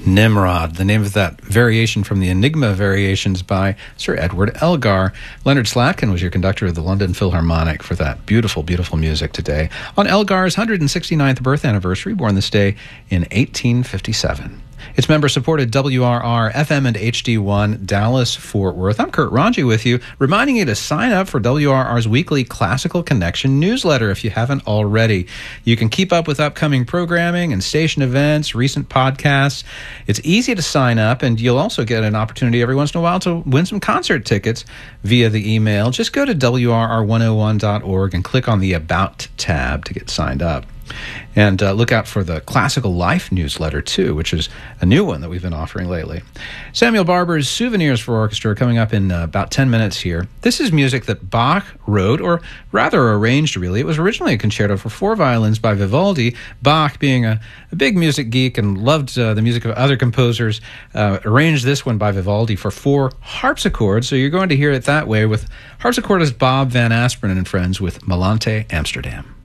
Nimrod, the name of that variation from the Enigma Variations by Sir Edward Elgar. Leonard Slatkin was your conductor of the London Philharmonic for that beautiful, beautiful music today on Elgar's 169th birth anniversary, born this day in 1857. It's member-supported WRR, FM and HD1, Dallas, Fort Worth. I'm Kurt Ranji with you, reminding you to sign up for WRR's weekly Classical Connection newsletter if you haven't already. You can keep up with upcoming programming and station events, recent podcasts. It's easy to sign up, and you'll also get an opportunity every once in a while to win some concert tickets via the email. Just go to WRR101.org and click on the About tab to get signed up. And look out for the Classical Life newsletter, too, which is a new one that we've been offering lately. Samuel Barber's Souvenirs for Orchestra coming up in about 10 minutes here. This is music that Bach wrote, or rather arranged, really. It was originally a concerto for 4 violins by Vivaldi. Bach, being a big music geek and loved the music of other composers, arranged this one by Vivaldi for 4 harpsichords. So you're going to hear it that way with harpsichordist Bob Van Asperen and friends with Malante Amsterdam.